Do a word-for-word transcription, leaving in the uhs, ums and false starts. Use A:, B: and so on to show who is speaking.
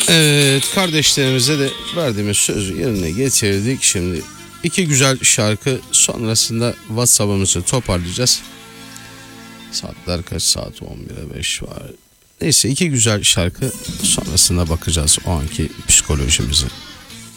A: Evet, kardeşlerimize de verdiğimiz sözü yerine getirdik. Şimdi iki güzel şarkı sonrasında WhatsApp'ımızı toparlayacağız. Saatler kaç? Saat on bire beş var. Neyse, iki güzel şarkı sonrasında bakacağız o anki psikolojimize.